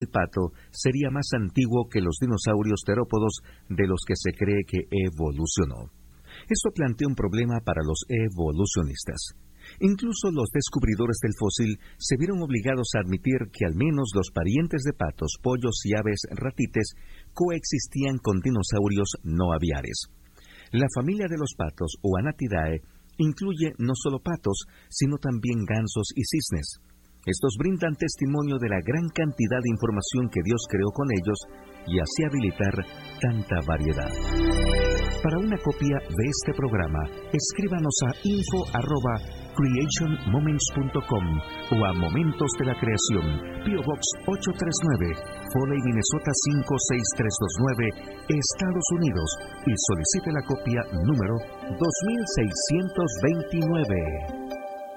el pato sería más antiguo que los dinosaurios terópodos de los que se cree que evolucionó. Esto plantea un problema para los evolucionistas. Incluso los descubridores del fósil se vieron obligados a admitir que al menos los parientes de patos, pollos y aves ratites coexistían con dinosaurios no aviares. La familia de los patos, o Anatidae, incluye no solo patos, sino también gansos y cisnes. Estos brindan testimonio de la gran cantidad de información que Dios creó con ellos y así habilitar tanta variedad. Para una copia de este programa, escríbanos a info@creationmoments.com o a Momentos de la Creación, P.O. Box 839, Foley, Minnesota 56329, Estados Unidos, y solicite la copia número 2629.